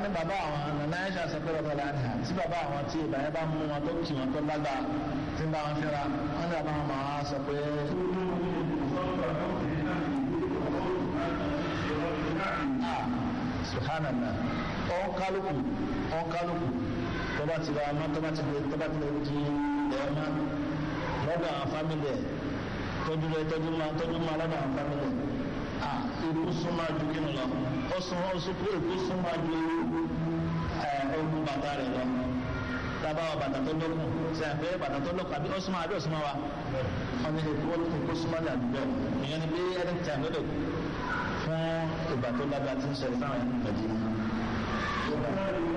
ní bàbá àwọn nàná ẹ̀ṣà sọpẹ́rẹ́ ọ̀tọ̀ láàrin tí bàbá àwọn tí ìbàyẹ̀ bá mú wọn tó kì wọn tó lágbà tí ń bá wọn fẹ́ra wọn ní bàbá wọn máa sọ pé subhanallah ọ̀nkálùkù tó bá ti ra ọmọ tó bá ti lè di ẹ̀ẹ́mà lọ́dọ̀ àwọn fámìlì ẹ̀ tọ́jú máa lọ́dọ̀ àwọn fámìlì ẹ̀ ikú súnmọ́ ju kínú lọ ó súnmọ́ ikú súnmọ́ ju ogun bàtà rẹ̀ lọ tábàwọ̀ bàtà tó lókun ṣe àpẹẹrẹ bàtà tó lókun àbí ó súnmọ́ àbí ó súnmọ́ wa wọn ni ikú súnmọ́ ní àdúgbò ìyẹn ni bí ẹni tí a lọ́dọ̀ fún ìgbà tó lágbà tí ń ṣẹlẹ̀ sáwọn ẹni pẹ̀lú